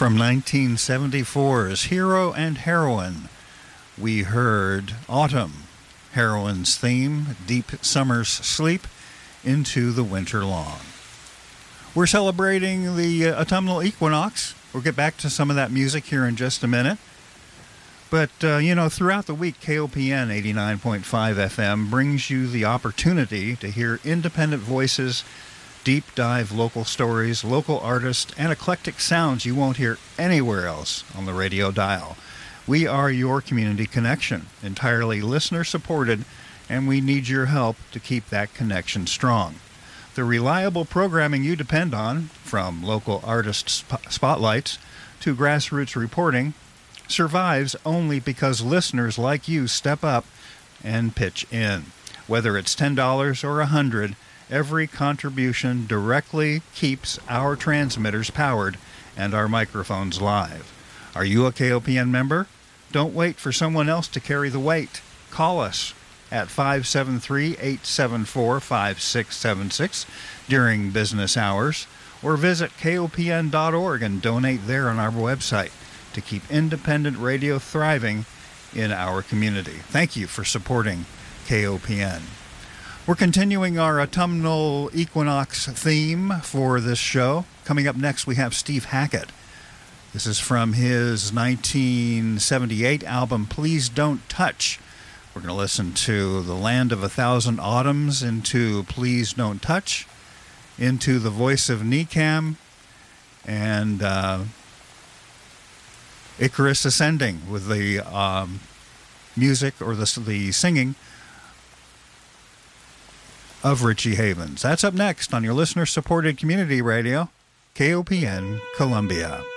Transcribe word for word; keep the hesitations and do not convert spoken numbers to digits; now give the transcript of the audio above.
From nineteen seventy-four's Hero and Heroine, we heard Autumn, Heroine's theme, Deep Summer's Sleep, Into the Winter Long. We're celebrating the uh, autumnal equinox. We'll get back to some of that music here in just a minute. But, uh, you know, throughout the week, K O P N eighty-nine point five F M brings you the opportunity to hear independent voices, deep dive local stories, local artists, and eclectic sounds you won't hear anywhere else on the radio dial. We are your community connection, entirely listener-supported, and we need your help to keep that connection strong. The reliable programming you depend on, from local artist sp- spotlights to grassroots reporting, survives only because listeners like you step up and pitch in. Whether it's ten dollars or one hundred dollars, every contribution directly keeps our transmitters powered and our microphones live. Are you a K O P N member? Don't wait for someone else to carry the weight. Call us at five seven three, eight seven four, five six seven six during business hours, or visit K O P N dot org and donate there on our website to keep independent radio thriving in our community. Thank you for supporting K O P N. We're continuing our autumnal equinox theme for this show. Coming up next, we have Steve Hackett. This is from his nineteen seventy-eight album, Please Don't Touch. We're going to listen to The Land of a Thousand Autumns, into Please Don't Touch, into The Voice of Necam, and uh, Icarus Ascending with the um, music or the, the singing of Richie Havens. That's up next on your listener-supported community radio, K O P N Columbia.